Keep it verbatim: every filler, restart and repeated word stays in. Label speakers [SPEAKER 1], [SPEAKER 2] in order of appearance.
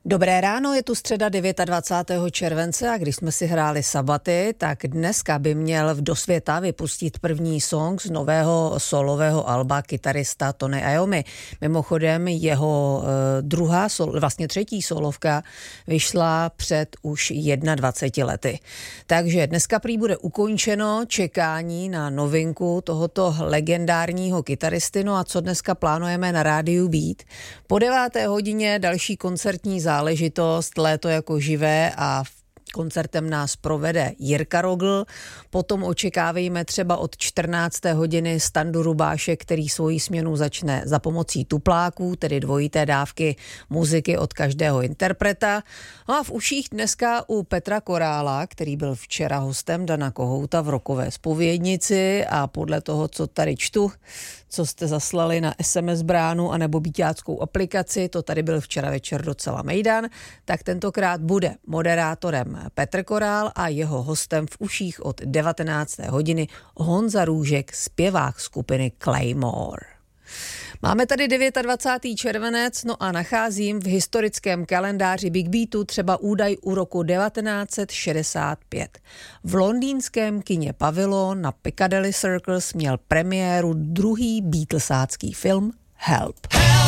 [SPEAKER 1] Dobré ráno, je tu středa dvacátého devátého července a když jsme si hráli Sabaty, tak dneska by měl v do světa vypustit první song z nového solového alba kytarista Tony Iommi. Mimochodem jeho uh, druhá, sol, vlastně třetí solovka vyšla před už dvaceti jedné lety. Takže dneska prý bude ukončeno čekání na novinku tohoto legendárního kytaristy. No a co dneska plánujeme na rádiu Beat? Po deváté hodině další koncertní záležitost záležitost Léto jako živé a koncertem nás provede Jirka Rogl. Potom očekávejme třeba od čtrnácté hodiny Standu Rubáše, který svoji směnu začne za pomocí tupláků, tedy dvojité dávky muziky od každého interpreta. No a v uších dneska u Petra Korála, který byl včera hostem Dana Kohouta v Rockové zpovědnici a podle toho, co tady čtu, co jste zaslali na es em es bránu anebo byťáckou aplikaci, to tady byl včera večer docela mejdan, tak tentokrát bude moderátorem Petr Korál a jeho hostem v uších od devatenácté hodiny Honza Růžek, zpěvák skupiny Claymore. Máme tady dvacátého devátého červenec, no a nacházím v historickém kalendáři Big Beatu třeba údaj u roku devatenáct set šedesát pět. V londýnském kině Pavilion na Piccadilly Circus měl premiéru druhý beatlesácký film Help.